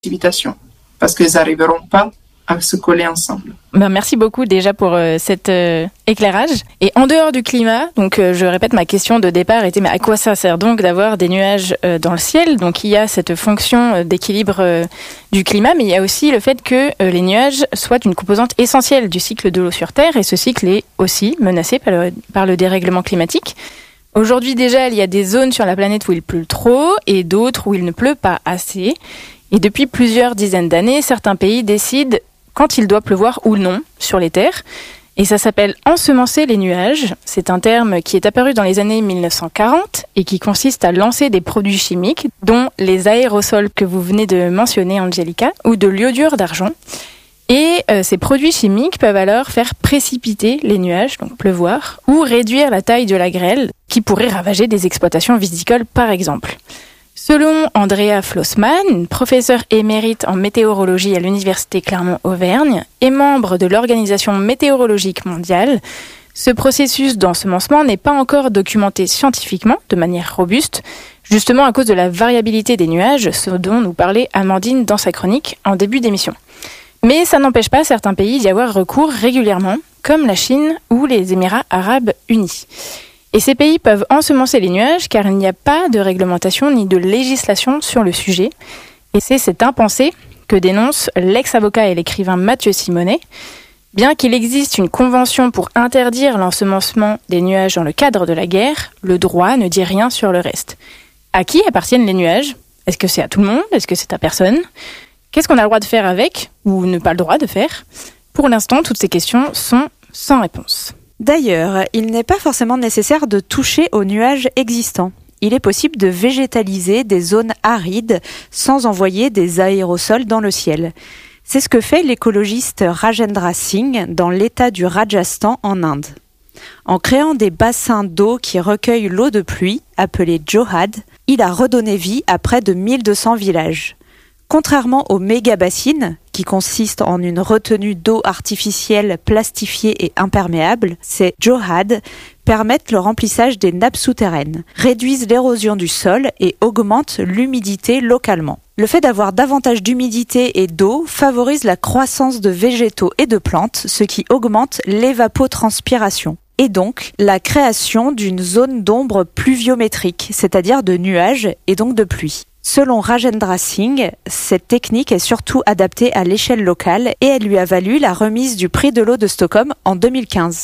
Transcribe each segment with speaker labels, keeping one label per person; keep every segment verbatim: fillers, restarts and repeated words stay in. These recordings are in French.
Speaker 1: précipitations, parce qu'elles n'arriveront pas à se coller ensemble.
Speaker 2: Ben, merci beaucoup déjà pour euh, cet euh, éclairage. Et en dehors du climat, donc euh, je répète, ma question de départ était mais à quoi ça sert donc d'avoir des nuages euh, dans le ciel? Donc il y a cette fonction euh, d'équilibre euh, du climat, mais il y a aussi le fait que euh, les nuages soient une composante essentielle du cycle de l'eau sur Terre, et ce cycle est aussi menacé par le, par le dérèglement climatique. Aujourd'hui déjà, il y a des zones sur la planète où il pleut trop et d'autres où il ne pleut pas assez. Et depuis plusieurs dizaines d'années, certains pays décident quand il doit pleuvoir ou non sur les terres. Et ça s'appelle ensemencer les nuages. C'est un terme qui est apparu dans les années mille neuf cent quarante et qui consiste à lancer des produits chimiques, dont les aérosols que vous venez de mentionner, Angelica, ou de l'iodure d'argent. Et euh, ces produits chimiques peuvent alors faire précipiter les nuages, donc pleuvoir, ou réduire la taille de la grêle, qui pourrait ravager des exploitations viticoles par exemple. Selon Andrea Flossmann, professeure émérite en météorologie à l'Université Clermont-Auvergne et membre de l'Organisation météorologique mondiale, ce processus d'ensemencement n'est pas encore documenté scientifiquement de manière robuste, justement à cause de la variabilité des nuages, ce dont nous parlait Amandine dans sa chronique en début d'émission. Mais ça n'empêche pas certains pays d'y avoir recours régulièrement, comme la Chine ou les Émirats arabes unis. Et ces pays peuvent ensemencer les nuages car il n'y a pas de réglementation ni de législation sur le sujet. Et c'est cet impensé que dénonce l'ex-avocat et l'écrivain Mathieu Simonet. Bien qu'il existe une convention pour interdire l'ensemencement des nuages dans le cadre de la guerre, le droit ne dit rien sur le reste. À qui appartiennent les nuages? Est-ce que c'est à tout le monde? Est-ce que c'est à personne? Qu'est-ce qu'on a le droit de faire avec ou ne pas le droit de faire? Pour l'instant, toutes ces questions sont sans réponse.
Speaker 3: D'ailleurs, il n'est pas forcément nécessaire de toucher aux nuages existants. Il est possible de végétaliser des zones arides sans envoyer des aérosols dans le ciel. C'est ce que fait l'écologiste Rajendra Singh dans l'état du Rajasthan en Inde. En créant des bassins d'eau qui recueillent l'eau de pluie, appelés Johad, il a redonné vie à près de mille deux cents villages. Contrairement aux méga-bassines, qui consistent en une retenue d'eau artificielle plastifiée et imperméable, ces Johad permettent le remplissage des nappes souterraines, réduisent l'érosion du sol et augmentent l'humidité localement. Le fait d'avoir davantage d'humidité et d'eau favorise la croissance de végétaux et de plantes, ce qui augmente l'évapotranspiration, et donc la création d'une zone d'ombre pluviométrique, c'est-à-dire de nuages et donc de pluie. Selon Rajendra Singh, cette technique est surtout adaptée à l'échelle locale et elle lui a valu la remise du prix de l'eau de Stockholm en deux mille quinze.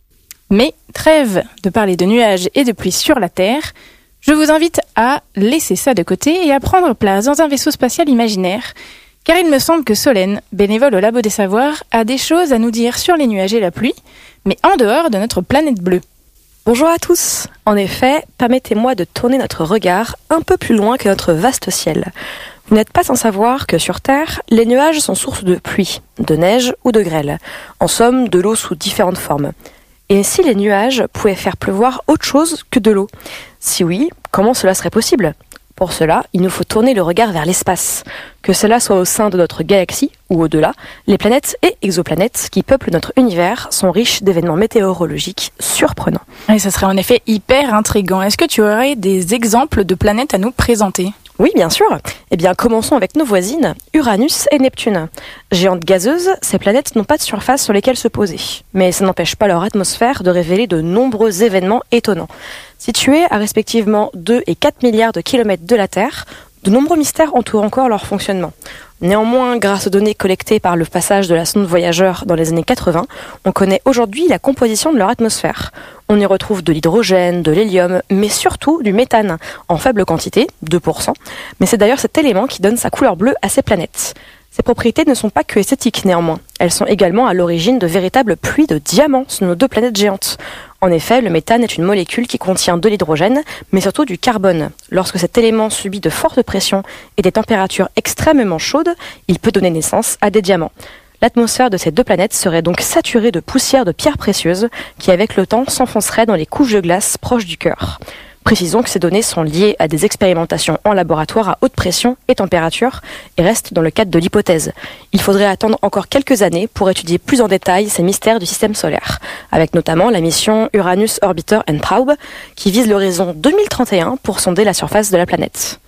Speaker 2: Mais trêve de parler de nuages et de pluie sur la Terre, je vous invite à laisser ça de côté et à prendre place dans un vaisseau spatial imaginaire, car il me semble que Solène, bénévole au Labo des Savoirs, a des choses à nous dire sur les nuages et la pluie, mais en dehors de notre planète bleue.
Speaker 4: Bonjour à tous. En effet, permettez-moi de tourner notre regard un peu plus loin que notre vaste ciel. Vous n'êtes pas sans savoir que sur Terre, les nuages sont source de pluie, de neige ou de grêle. En somme, de l'eau sous différentes formes. Et si les nuages pouvaient faire pleuvoir autre chose que de l'eau? Si oui, comment cela serait possible? Pour cela, il nous faut tourner le regard vers l'espace. Que cela soit au sein de notre galaxie ou au-delà, les planètes et exoplanètes qui peuplent notre univers sont riches d'événements météorologiques surprenants.
Speaker 2: Et ça serait en effet hyper intriguant. Est-ce que tu aurais des exemples de planètes à nous présenter?
Speaker 4: Oui, bien sûr. Eh bien, commençons avec nos voisines, Uranus et Neptune. Géantes gazeuses, ces planètes n'ont pas de surface sur lesquelles se poser. Mais ça n'empêche pas leur atmosphère de révéler de nombreux événements étonnants. Situées à respectivement deux et quatre milliards de kilomètres de la Terre, de nombreux mystères entourent encore leur fonctionnement. Néanmoins, grâce aux données collectées par le passage de la sonde Voyageur dans les années quatre-vingts, on connaît aujourd'hui la composition de leur atmosphère. On y retrouve de l'hydrogène, de l'hélium, mais surtout du méthane, en faible quantité, deux pour cent. Mais c'est d'ailleurs cet élément qui donne sa couleur bleue à ces planètes. Ces propriétés ne sont pas que esthétiques néanmoins. Elles sont également à l'origine de véritables pluies de diamants sur nos deux planètes géantes. En effet, le méthane est une molécule qui contient de l'hydrogène, mais surtout du carbone. Lorsque cet élément subit de fortes pressions et des températures extrêmement chaudes, il peut donner naissance à des diamants. L'atmosphère de ces deux planètes serait donc saturée de poussière de pierres précieuses qui, avec le temps, s'enfonceraient dans les couches de glace proches du cœur. Précisons que ces données sont liées à des expérimentations en laboratoire à haute pression et température et restent dans le cadre de l'hypothèse. Il faudrait attendre encore quelques années pour étudier plus en détail ces mystères du système solaire, avec notamment la mission Uranus Orbiter and Probe qui vise l'horizon deux mille trente et un pour sonder la surface de la planète.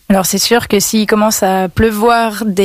Speaker 2: Alors c'est sûr que s'il commence à pleuvoir des